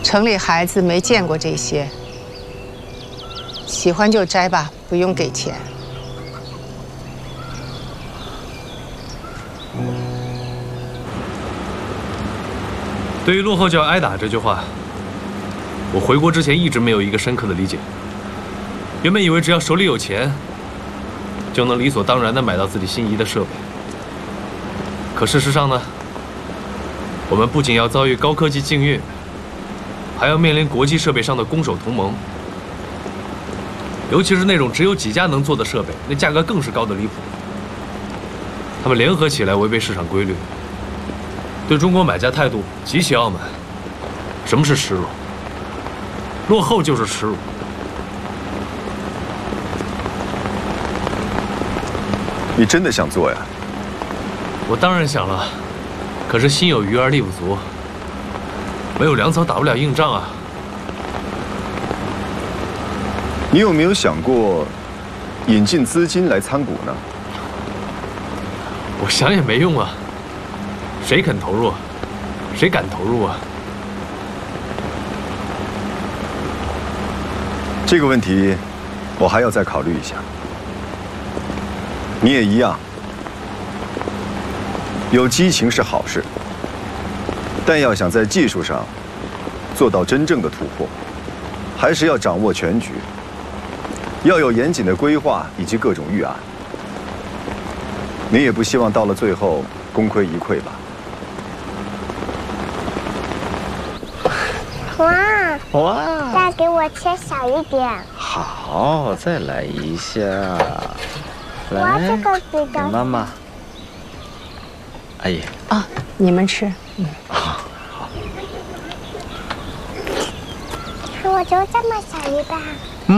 城里孩子没见过这些，喜欢就摘吧，不用给钱。 对于落后就要挨打这句话，我回国之前一直没有一个深刻的理解。原本以为只要手里有钱，就能理所当然地买到自己心仪的设备。可事实上呢，我们不仅要遭遇高科技禁运，还要面临国际设备商的攻守同盟。尤其是那种只有几家能做的设备，那价格更是高得离谱。他们联合起来违背市场规律，对中国买家态度极其傲慢。什么是耻辱？落后就是耻辱。 你真的想做呀？ 我当然想了，可是心有余而力不足，没有粮草打不了硬仗啊。 你有没有想过引进资金来参股呢？ 我想也没用啊，谁肯投入？谁敢投入啊？ 这个问题，我还要再考虑一下。你也一样，有激情是好事，但要想在技术上做到真正的突破，还是要掌握全局，要有严谨的规划以及各种预案。你也不希望到了最后功亏一篑吧？ 哇！再给我切小一点。 好，再来一下。 哇，这个比较。 妈妈。阿姨。 啊，你们吃。 好。 我就这么小一半。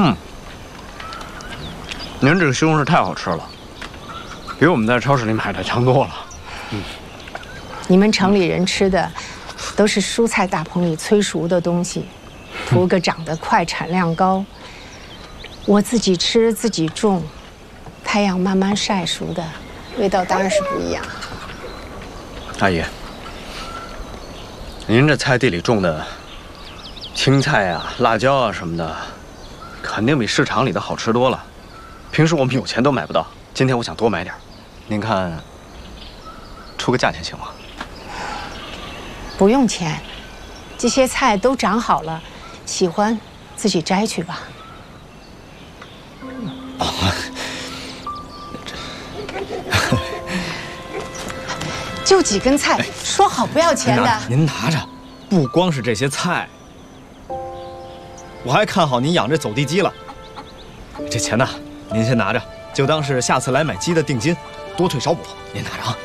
您这个西红柿太好吃了，比我们在超市里买的强多了。 你们城里人吃的都是蔬菜大棚里催熟的东西，图个长得快、产量高。我自己吃自己种，太阳慢慢晒熟的，味道当然是不一样。 阿姨，您这菜地里种的青菜啊、辣椒啊什么的，肯定比市场里的好吃多了。平时我们有钱都买不到，今天我想多买点，您看出个价钱行吗？ 不用钱，这些菜都长好了，喜欢自己摘去吧。就几根菜，说好不要钱的。 您拿着，不光是这些菜，我还看好您养这走地鸡了。这钱呢，您先拿着，就当是下次来买鸡的定金，多退少补。您拿着啊。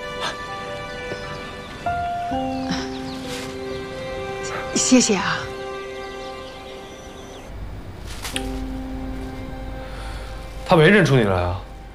谢谢啊。 他没认出你来啊？